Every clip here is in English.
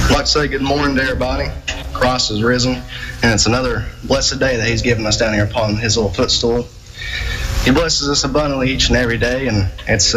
I'd like to say good morning to everybody. Christ is risen, and it's another blessed day that He's given us down here upon His little footstool. He blesses us abundantly each and every day, and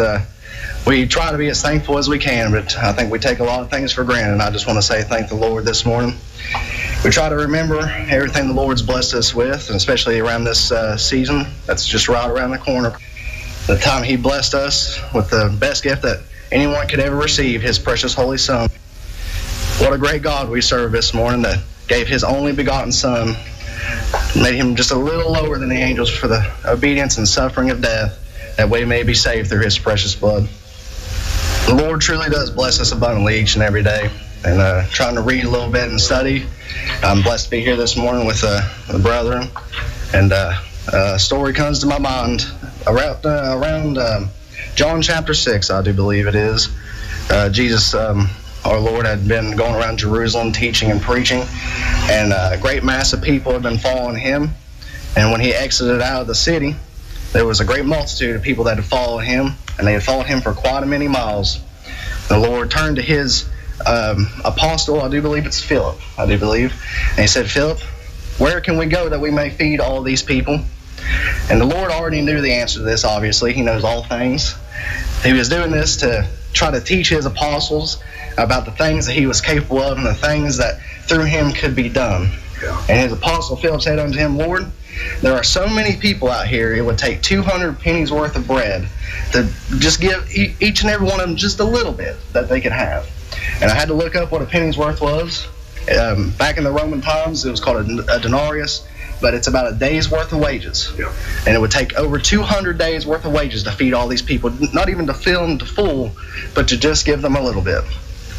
we try to be as thankful as we can, but I think we take a lot of things for granted, and I just want to say thank the Lord this morning. We try to remember everything the Lord's blessed us with, and especially around this season that's just right around the corner. The time He blessed us with the best gift that anyone could ever receive, His precious Holy Son. What a great God we serve this morning that gave His only begotten Son, made Him just a little lower than the angels for the obedience and suffering of death, that we may be saved through His precious blood. The Lord truly does bless us abundantly each and every day. And trying to read a little bit and study. I'm blessed to be here this morning with the brethren. And a story comes to my mind around John chapter 6, I do believe it is. Jesus, our Lord, had been going around Jerusalem teaching and preaching, and a great mass of people had been following Him. And when He exited out of the city, there was a great multitude of people that had followed Him, and they had followed Him for quite a many miles. The Lord turned to His apostle, I do believe it's Philip, and He said, "Philip, where can we go that we may feed all these people?" And the Lord already knew the answer to this, obviously. He knows all things. He was doing this to try to teach His apostles about the things that He was capable of and the things that through Him could be done. And His apostle Philip said unto Him, "Lord, there are so many people out here, it would take 200 pennies worth of bread to just give each and every one of them just a little bit that they could have." And I had to look up what a penny's worth was. Back in the Roman times, it was called a denarius, but it's about a day's worth of wages. Yeah. And it would take over 200 days worth of wages to feed all these people, not even to fill them to full, but to just give them a little bit.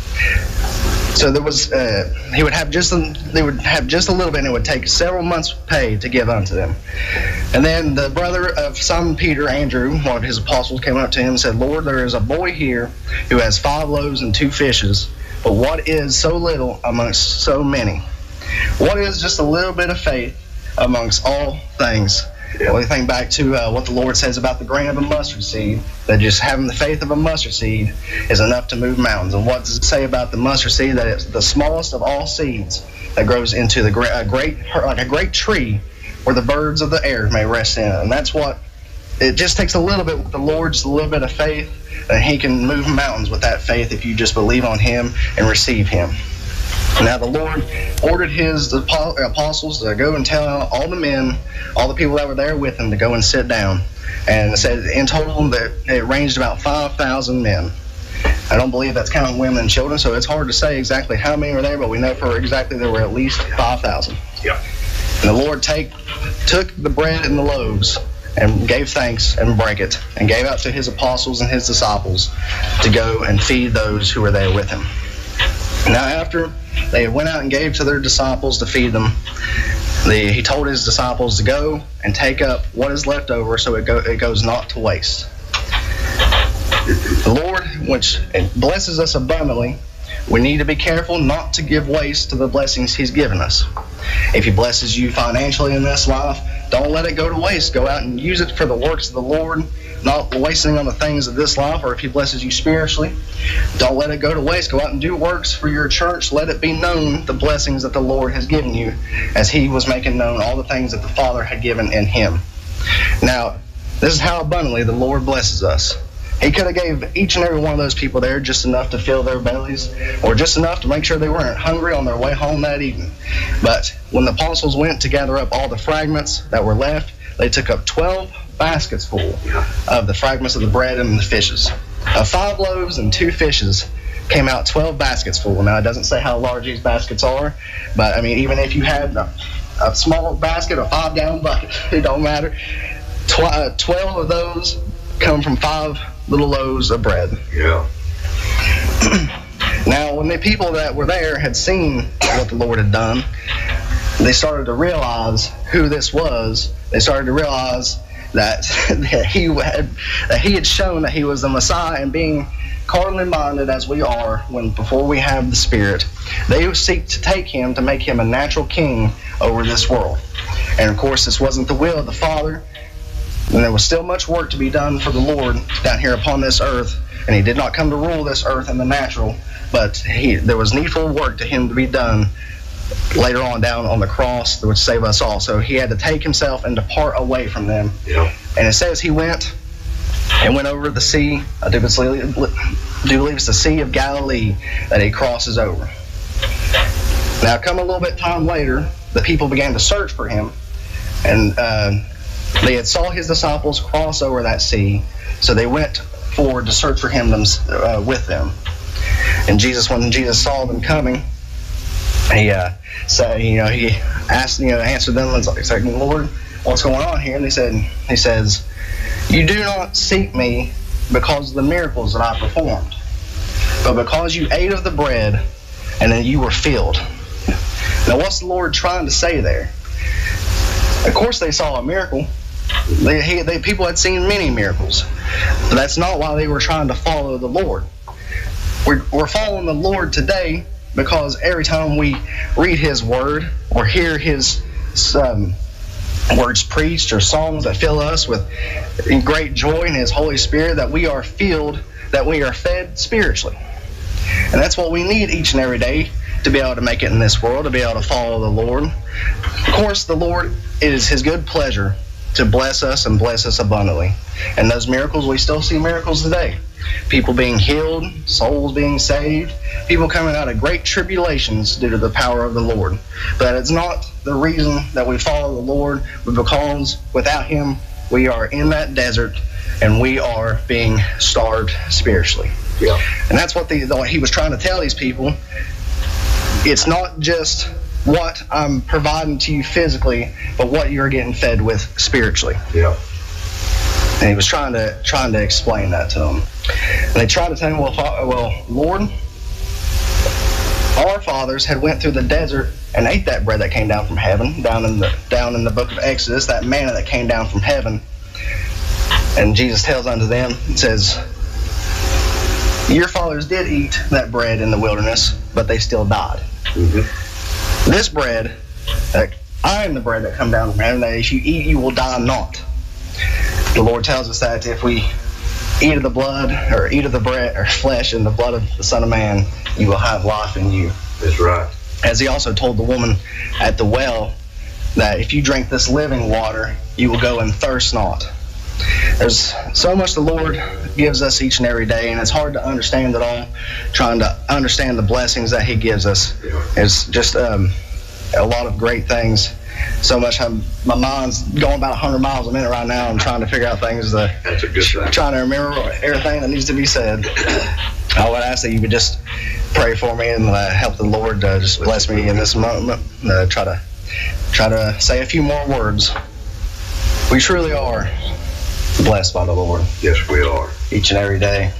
So there was, they would have just a little bit, and it would take several months' pay to give unto them. And then the brother of Simon Peter, Andrew, one of his apostles, came up to him and said, "Lord, there is a boy here who has 5 loaves and 2 fishes, but what is so little amongst so many? What is just a little bit of faith amongst all things?" Well, we think back to what the Lord says about the grain of a mustard seed, that just having the faith of a mustard seed is enough to move mountains. And what does it say about the mustard seed? That it's the smallest of all seeds that grows into a great tree where the birds of the air may rest in it. And that's what, it just takes a little bit with the Lord, just a little bit of faith, and He can move mountains with that faith if you just believe on Him and receive Him. Now the Lord ordered His apostles to go and tell all the men, all the people that were there with Him, to go and sit down. And it said in total that it ranged about 5,000 men. I don't believe that's counting women and children, so it's hard to say exactly how many were there, but we know for exactly there were at least 5,000. Yeah. And the Lord took the bread and the loaves and gave thanks and brake it, and gave out to His apostles and His disciples to go and feed those who were there with Him. Now after they went out and gave to their disciples to feed them, He told His disciples to go and take up what is left over, so it goes not to waste. The Lord, which blesses us abundantly, we need to be careful not to give waste to the blessings He's given us. If He blesses you financially in this life, don't let it go to waste. Go out and use it for the works of the Lord, not wasting on the things of this life. Or if He blesses you spiritually, don't let it go to waste. Go out and do works for your church. Let it be known the blessings that the Lord has given you, as He was making known all the things that the Father had given in Him. Now, this is how abundantly the Lord blesses us. He could have gave each and every one of those people there just enough to fill their bellies, or just enough to make sure they weren't hungry on their way home that evening. But when the apostles went to gather up all the fragments that were left, they took up 12 baskets full of the fragments of the bread and the fishes. 5 loaves and 2 fishes came out 12 baskets full. Now, it doesn't say how large these baskets are, but I mean, even if you had a small basket, a 5-gallon bucket, it don't matter. 12 of those come from 5 little loaves of bread. Yeah. Now, when the people that were there had seen what the Lord had done, they started to realize who this was. They started to realize that He had shown that He was the Messiah, and being carnally minded as we are before we have the Spirit, they seek to take Him to make Him a natural king over this world. And of course, this wasn't the will of the Father. And there was still much work to be done for the Lord down here upon this earth and he did not come to rule this earth in the natural, but there was needful work to him to be done later on down on the cross that would save us all. So he had to take himself and depart away from them. Yeah. And it says he went over the sea. I do believe it's the Sea of Galilee that he crosses over. Now, come a little bit time later, the people began to search for him, and they had saw his disciples cross over that sea, so they went forward to search for him with them. And when Jesus saw them coming, he said, he asked, answered them, and was like, Lord, what's going on here? And he says, you do not seek me because of the miracles that I performed, but because you ate of the bread and then you were filled. Now, what's the Lord trying to say there? Of course, they saw a miracle. People had seen many miracles, but that's not why they were trying to follow the Lord. We're following the Lord today because every time we read His Word or hear His words preached or songs that fill us with great joy in His Holy Spirit, that we are filled, that we are fed spiritually. And that's what we need each and every day to be able to make it in this world, to be able to follow the Lord. Of course, the Lord, it is His good pleasure to bless us and bless us abundantly. And those miracles, we still see miracles today. People being healed, souls being saved, people coming out of great tribulations due to the power of the Lord. But it's not the reason that we follow the Lord, because without Him, we are in that desert and we are being starved spiritually. Yeah. And that's what He was trying to tell these people. It's not just what I'm providing to you physically, but what you're getting fed with spiritually. Yeah. And He was trying to explain that to them. And they tried to tell Him, well, Lord, our fathers had went through the desert and ate that bread that came down from heaven, down in the book of Exodus, that manna that came down from heaven. And Jesus tells unto them, it says, your fathers did eat that bread in the wilderness, but they still died. Mm-hmm. This bread, I am the bread that come down from heaven, that if you eat, you will die not. The Lord tells us that if we eat of the blood, or eat of the bread, or flesh and the blood of the Son of Man, you will have life in you. That's right. As He also told the woman at the well, that if you drink this living water, you will go and thirst not. There's so much the Lord gives us each and every day, and it's hard to understand it all. Trying to understand the blessings that He gives us is just a lot of great things. So much my mind's going about 100 miles a minute right now. I'm trying to figure out things. That's a good thing. Trying to remember everything that needs to be said. I would ask that you would just pray for me and help the Lord just bless me in this moment. Try to say a few more words. We truly are blessed by the Lord. Yes, we are. Each and every day.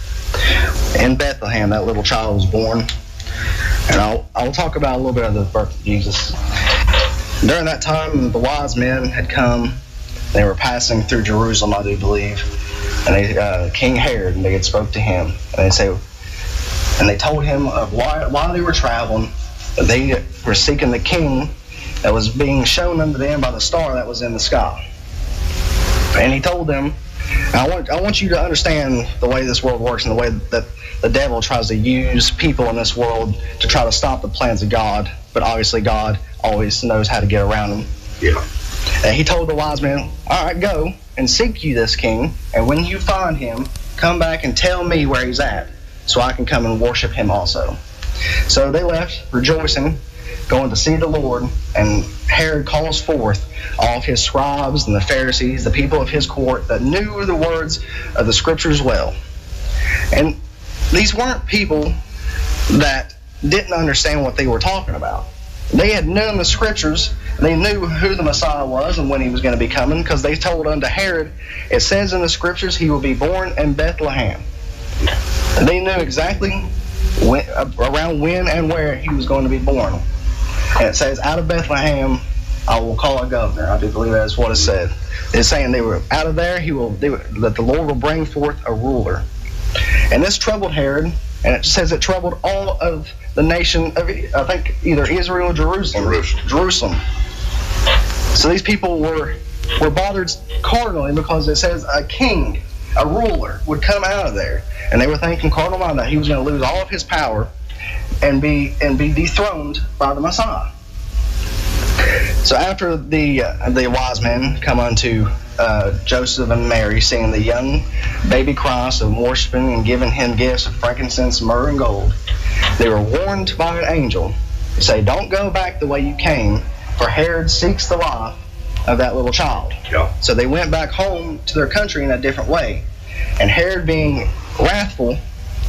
In Bethlehem, that little child was born. And I'll talk about a little bit of the birth of Jesus. During that time, the wise men had come. They were passing through Jerusalem, I do believe. And King Herod, and they had spoke to him. And they told him of why they were traveling. They were seeking the king that was being shown unto them by the star that was in the sky. And he told them, I want you to understand the way this world works and the way that the devil tries to use people in this world to try to stop the plans of God. But obviously God always knows how to get around them. Yeah. And he told the wise men, all right, go and seek you this king, and when you find him, come back and tell me where he's at, so I can come and worship him also. So they left, rejoicing, going to see the Lord, and Herod calls forth all of his scribes and the Pharisees, the people of his court that knew the words of the scriptures well. And these weren't people that didn't understand what they were talking about. They had known the scriptures. They knew who the Messiah was and when he was going to be coming, because they told unto Herod, it says in the scriptures, he will be born in Bethlehem. And they knew exactly around when and where he was going to be born. And it says, out of Bethlehem, I will call a governor. I do believe that's what it said. It's saying they were out of there, that the Lord will bring forth a ruler. And this troubled Herod, and it says it troubled all of the nation of, I think, either Israel or Jerusalem. So these people were bothered cardinally, because it says a king a ruler would come out of there. And they were thinking carnal mind that he was going to lose all of his power and be dethroned by the Messiah. So after the wise men come unto Joseph and Mary, seeing the young baby Christ, and worshiping and giving him gifts of frankincense, myrrh, and gold, they were warned by an angel to say, "Don't go back the way you came, for Herod seeks the life of that little child." Yeah. So they went back home to their country in a different way. And Herod, being wrathful,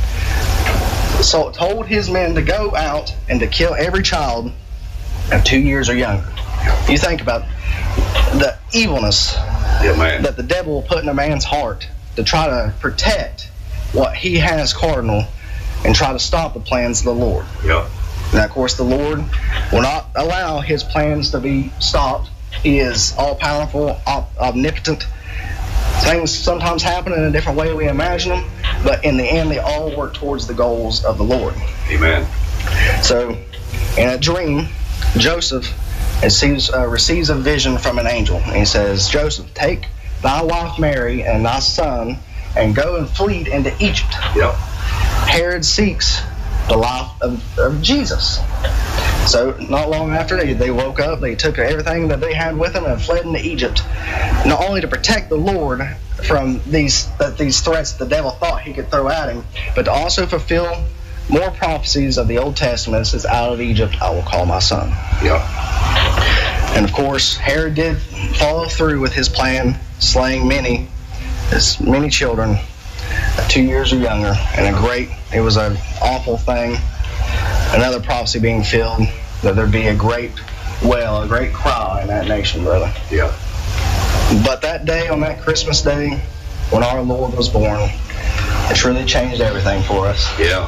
so told his men to go out and to kill every child of 2 years or younger. You think about the evilness that the devil will put in a man's heart to try to protect what he has cardinal and try to stop the plans of the Lord. Yeah. And of course, the Lord will not allow his plans to be stopped. He is all-powerful, omnipotent. Things sometimes happen in a different way we imagine them, but in the end, they all work towards the goals of the Lord. Amen. So, in a dream, Joseph receives a vision from an angel. And he says, "Joseph, take thy wife Mary and thy son and go and flee into Egypt. Yep. Herod seeks the life of Jesus." So not long after they woke up, they took everything that they had with them and fled into Egypt, not only to protect the Lord from these threats the devil thought he could throw at him, but to also fulfill more prophecies of the Old Testament. It says, "Out of Egypt I will call my son." Yeah. And of course, Herod did follow through with his plan, slaying many children 2 years or younger, and it was an awful thing. Another prophecy being filled, that there'd be a great wail, a great cry in that nation, brother. Yeah. But that day, on that Christmas day, when our Lord was born, it truly changed everything for us. Yeah.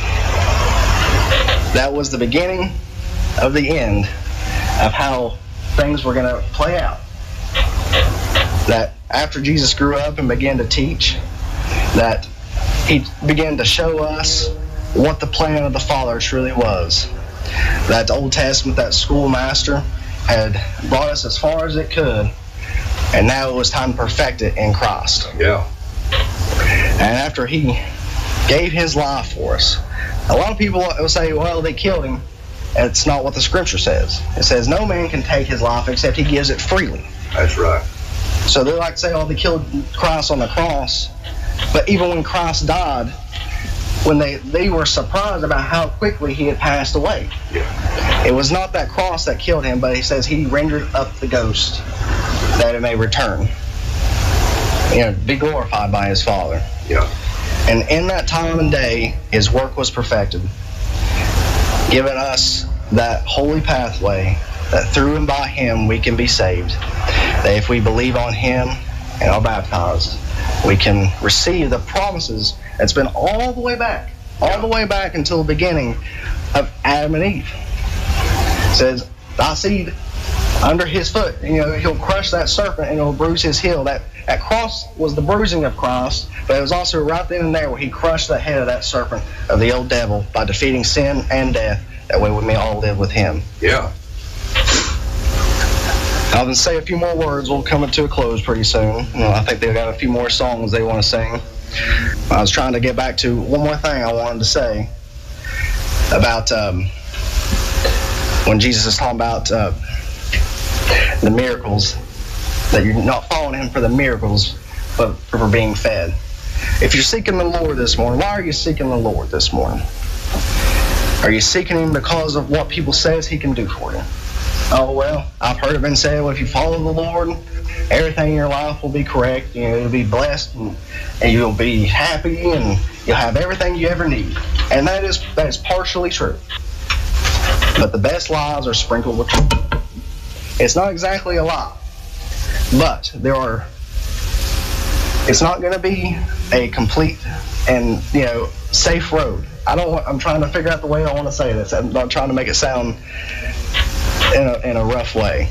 That was the beginning of the end of how things were going to play out. That after Jesus grew up and began to teach, that he began to show us what the plan of the Father truly was. That the Old Testament, that schoolmaster, had brought us as far as it could, and now it was time to perfect it in Christ. Yeah. And after he gave his life for us, a lot of people will say, well, they killed him. And it's not what the scripture says. It says no man can take his life except he gives it freely. That's right. So they like to say, oh, they killed Christ on the cross. But even when Christ died, when they were surprised about how quickly he had passed away. Yeah. It was not that cross that killed him, but he says he rendered up the ghost that it may return. Be glorified by his Father. Yeah. And in that time and day, his work was perfected, giving us that holy pathway that through and by him we can be saved. That if we believe on him and are baptized, we can receive the promises that's been all the way back until the beginning of Adam and Eve. It says, thy seed under his foot, he'll crush that serpent and it'll bruise his heel. That cross was the bruising of Christ, but it was also right then and there where he crushed the head of that serpent, of the old devil, by defeating sin and death. That way we may all live with him. Yeah. I'll then say a few more words. We'll come to a close pretty soon. I think they've got a few more songs they want to sing. I was trying to get back to one more thing I wanted to say about when Jesus is talking about the miracles, that you're not following him for the miracles, but for being fed. If you're seeking the Lord this morning, why are you seeking the Lord this morning? Are you seeking him because of what people says he can do for you? Oh, well, I've heard it been said, well, if you follow the Lord, everything in your life will be correct, you'll be blessed, and you'll be happy, and you'll have everything you ever need. And that is partially true. But the best lies are sprinkled with truth. It's not exactly a lie, but it's not going to be a complete and safe road. I'm trying to figure out the way I want to say this. I'm not trying to make it sound in a rough way.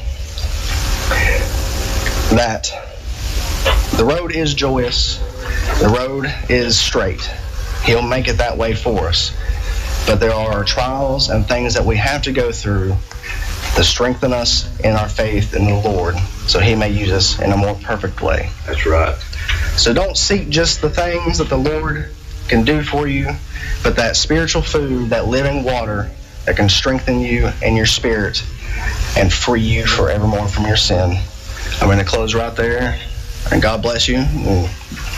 That the road is joyous, the road is straight. He'll make it that way for us. But there are trials and things that we have to go through to strengthen us in our faith in the Lord, so he may use us in a more perfect way. That's right. So don't seek just the things that the Lord can do for you, but that spiritual food, that living water that can strengthen you and your spirit and free you forevermore from your sin. I'm going to close right there, and God bless you.